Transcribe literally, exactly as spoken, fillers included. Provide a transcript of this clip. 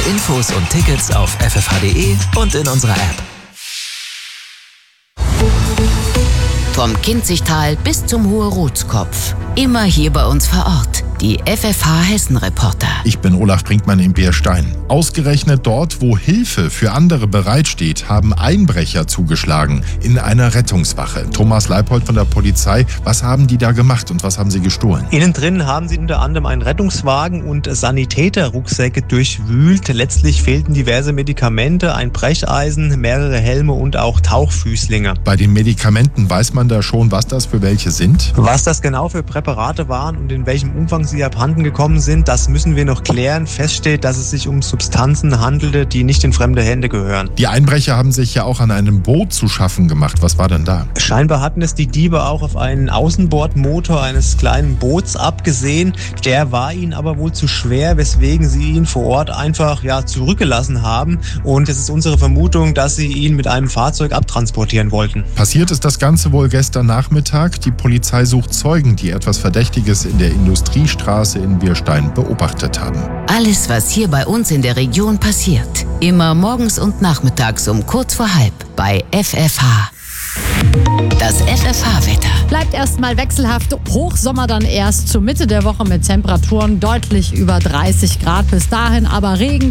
Infos und Tickets auf f f h punkt d e und in unserer App. Vom Kinzigtal bis zum Hohe-Rotskopf. Immer hier bei uns vor Ort. Die F F H Hessen-Reporter. Ich bin Olaf Brinkmann in Bierstein. Ausgerechnet dort, wo Hilfe für andere bereitsteht, haben Einbrecher zugeschlagen in einer Rettungswache. Thomas Leipold von der Polizei, was haben die da gemacht und was haben sie gestohlen? Innen drin haben sie unter anderem einen Rettungswagen und Sanitäterrucksäcke durchwühlt. Letztlich fehlten diverse Medikamente, ein Brecheisen, mehrere Helme und auch Tauchfüßlinge. Bei den Medikamenten weiß man da schon, was das für welche sind? Was das genau für Präparate waren und in welchem Umfang sie abhanden gekommen sind, das müssen wir noch klären. Fest steht, dass es sich um Substanzen handelte, die nicht in fremde Hände gehören. Die Einbrecher haben sich ja auch an einem Boot zu schaffen gemacht. Was war denn da? Scheinbar hatten es die Diebe auch auf einen Außenbordmotor eines kleinen Boots abgesehen. Der war ihnen aber wohl zu schwer, weswegen sie ihn vor Ort einfach ja, zurückgelassen haben. Und es ist unsere Vermutung, dass sie ihn mit einem Fahrzeug abtransportieren wollten. Passiert ist das Ganze wohl gestern Nachmittag. Die Polizei sucht Zeugen, die etwas Verdächtiges in der Industriestraße in Bierstein beobachtet haben. Alles, was hier bei uns in der Region passiert. Immer morgens und nachmittags um kurz vor halb bei F F H. Das F F H-Wetter. Bleibt erstmal wechselhaft. Hochsommer dann erst zur Mitte der Woche mit Temperaturen deutlich über dreißig Grad. Bis dahin aber Regen.